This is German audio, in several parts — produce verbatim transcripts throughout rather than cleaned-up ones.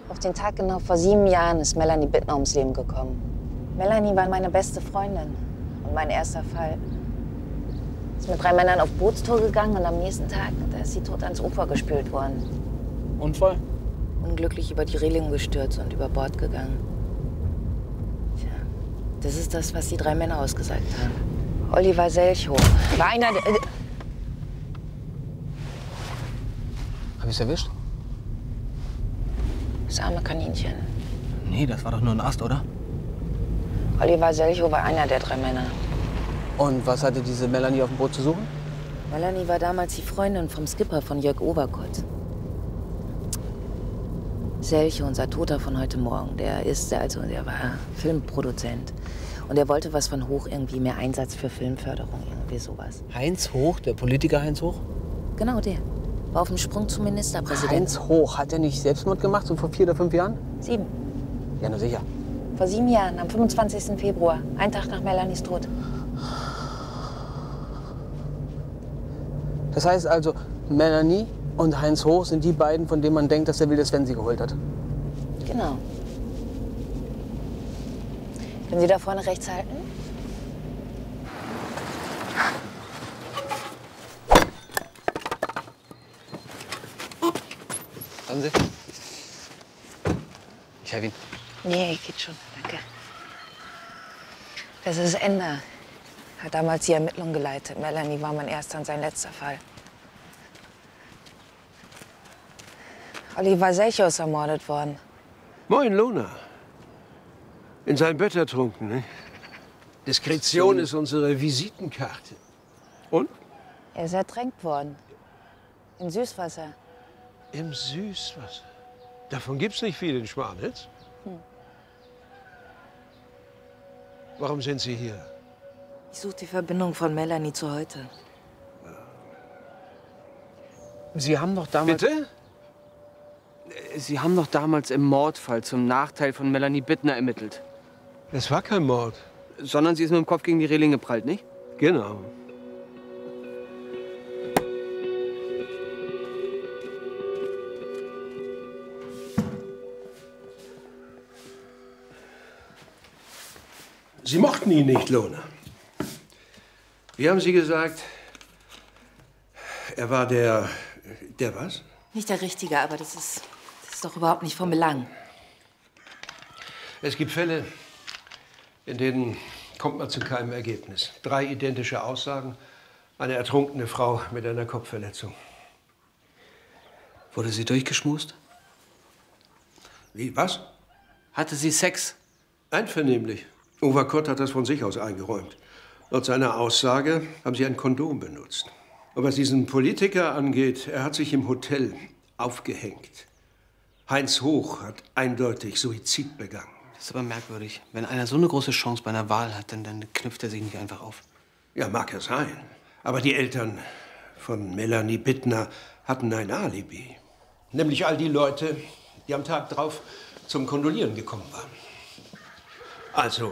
Auf den Tag genau vor sieben Jahren ist Melanie Bittner ums Leben gekommen. Melanie war meine beste Freundin und mein erster Fall. Ist mit drei Männern auf Bootstour gegangen und am nächsten Tag, da ist sie tot ans Ufer gespült worden. Unfall? Unglücklich über die Reling gestürzt und über Bord gegangen. Tja, das ist das, was die drei Männer ausgesagt haben. Oliver Selchow war einer der... Äh, Hab ich's erwischt? Das arme Kaninchen. Nee, das war doch nur ein Ast, oder? Oliver Selchow war einer der drei Männer. Und was hatte diese Melanie auf dem Boot zu suchen? Melanie war damals die Freundin vom Skipper von Jörg Overkott. Selchow, unser Toter von heute Morgen, der ist, also der war Filmproduzent. Und er wollte was von Hoch, irgendwie mehr Einsatz für Filmförderung, irgendwie sowas. Heinz Hoch, der Politiker Heinz Hoch? Genau, der. War auf dem Sprung zum Ministerpräsidenten. Heinz Hoch, hat er nicht Selbstmord gemacht, so vor vier oder fünf Jahren? Sieben. Ja, nur sicher. Vor sieben Jahren, am fünfundzwanzigsten Februar, ein Tag nach Melanies Tod. Das heißt also, Melanie und Heinz Hoch sind die beiden, von denen man denkt, dass der wilde Sven sie geholt hat. Genau. Können Sie da vorne rechts halten? Haben Sie? Ich helfe Ihnen. Nee, geht schon, danke. Das ist Ender. Hat damals die Ermittlungen geleitet. Melanie war mein erster und sein letzter Fall. Oliver Selchow ist ermordet worden. Moin, Lona. In sein Bett ertrunken, ne? Diskretion ist unsere Visitenkarte. Und? Er ist ertränkt worden. In Süßwasser. Im Süßwasser. Davon gibt's nicht viel in Schmarnitz. Hm. Warum sind Sie hier? Ich suche die Verbindung von Melanie zu heute. Sie haben doch damals... Bitte? Sie haben doch damals im Mordfall zum Nachteil von Melanie Bittner ermittelt. Es war kein Mord. Sondern sie ist mit dem Kopf gegen die Reling geprallt, nicht? Genau. Sie mochten ihn nicht, Lona. Wie haben Sie gesagt? Er war der... der was? Nicht der Richtige, aber das ist, das ist doch überhaupt nicht von Belang. Es gibt Fälle, in denen kommt man zu keinem Ergebnis. Drei identische Aussagen, eine ertrunkene Frau mit einer Kopfverletzung. Wurde sie durchgeschmust? Wie, was? Hatte sie Sex? Einvernehmlich. Overkott hat das von sich aus eingeräumt. Laut seiner Aussage haben sie ein Kondom benutzt. Und was diesen Politiker angeht, er hat sich im Hotel aufgehängt. Heinz Hoch hat eindeutig Suizid begangen. Das ist aber merkwürdig. Wenn einer so eine große Chance bei einer Wahl hat, dann, dann knüpft er sich nicht einfach auf. Ja, mag ja sein. Aber die Eltern von Melanie Bittner hatten ein Alibi. Nämlich all die Leute, die am Tag drauf zum Kondolieren gekommen waren. Also...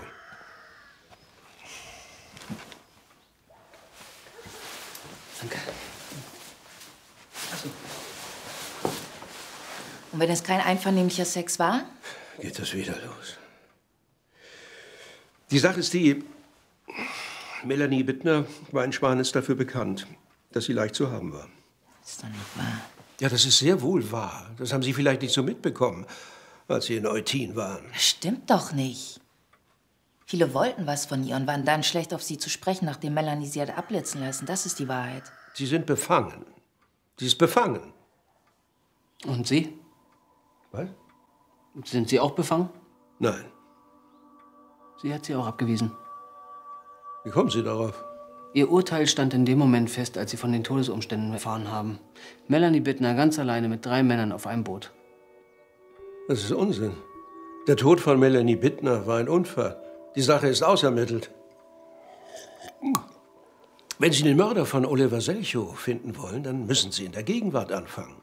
Danke. Also. Und wenn es kein einvernehmlicher Sex war? Geht das wieder los. Die Sache ist die, Melanie Bittner war in Schmarnitz dafür bekannt, dass sie leicht zu haben war. Das ist doch nicht wahr. Ja, das ist sehr wohl wahr. Das haben Sie vielleicht nicht so mitbekommen, als Sie in Eutin waren. Das stimmt doch nicht. Viele wollten was von ihr und waren dann schlecht auf sie zu sprechen, nachdem Melanie sie hat abblitzen lassen. Das ist die Wahrheit. Sie sind befangen. Sie ist befangen. Und Sie? Was? Sind Sie auch befangen? Nein. Sie hat sie auch abgewiesen. Wie kommen Sie darauf? Ihr Urteil stand in dem Moment fest, als Sie von den Todesumständen erfahren haben. Melanie Bittner ganz alleine mit drei Männern auf einem Boot. Das ist Unsinn. Der Tod von Melanie Bittner war ein Unfall. Die Sache ist ausermittelt. Wenn Sie den Mörder von Oliver Selchow finden wollen, dann müssen Sie in der Gegenwart anfangen.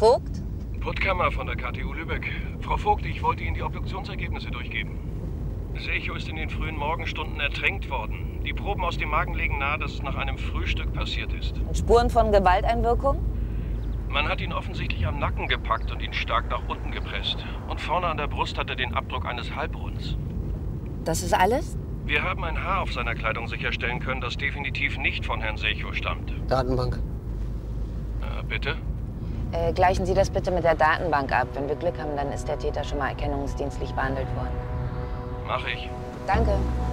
Vogt? Puttkammer von der K T U Lübeck. Frau Vogt, ich wollte Ihnen die Obduktionsergebnisse durchgeben. Secho ist in den frühen Morgenstunden ertränkt worden. Die Proben aus dem Magen legen nahe, dass es nach einem Frühstück passiert ist. Und Spuren von Gewalteinwirkung? Man hat ihn offensichtlich am Nacken gepackt und ihn stark nach unten gepresst. Und vorne an der Brust hat er den Abdruck eines Halbrunds. Das ist alles? Wir haben ein Haar auf seiner Kleidung sicherstellen können, das definitiv nicht von Herrn Secho stammt. Datenbank. Äh, bitte? Äh, gleichen Sie das bitte mit der Datenbank ab. Wenn wir Glück haben, dann ist der Täter schon mal erkennungsdienstlich behandelt worden. Mach ich. Danke.